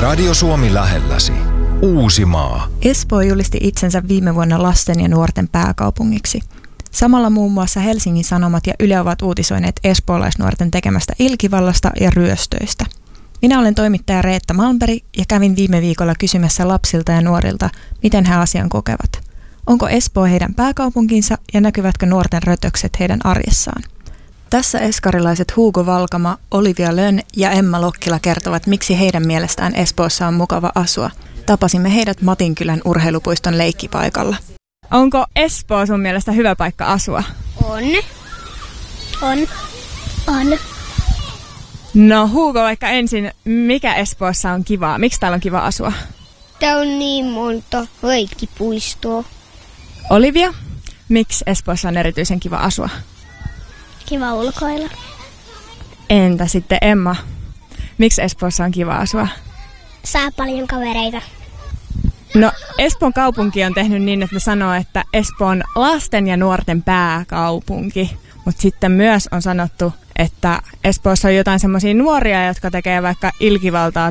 Radio Suomi lähelläsi. Uusimaa. Espoo julisti itsensä viime vuonna lasten ja nuorten pääkaupungiksi. Samalla muun muassa Helsingin Sanomat ja Yle ovat uutisoineet espoolaisnuorten tekemästä ilkivallasta ja ryöstöistä. Minä olen toimittaja Reetta Malmberg ja kävin viime viikolla kysymässä lapsilta ja nuorilta, miten he asian kokevat. Onko Espoo heidän pääkaupunkinsa ja näkyvätkö nuorten rötökset heidän arjessaan? Tässä eskarilaiset Hugo Valkama, Olivia Lönn ja Emma Lokkila kertovat, miksi heidän mielestään Espoossa on mukava asua. Tapasimme heidät Matinkylän urheilupuiston leikkipaikalla. Onko Espoo sun mielestä hyvä paikka asua? On. No Hugo, vaikka ensin, mikä Espoossa on kivaa? Miksi täällä on kiva asua? Tää on niin monta leikkipuistoa. Olivia, miksi Espoossa on erityisen kiva asua? Kiva ulkoilla. Entä sitten Emma, miksi Espoossa on kiva asua? Saa paljon kavereita. No Espoon kaupunki on tehnyt niin, että ne sanoo, että Espoo on lasten ja nuorten pääkaupunki. Mutta sitten myös on sanottu, että Espoossa on jotain semmoisia nuoria, jotka tekee vaikka ilkivaltaa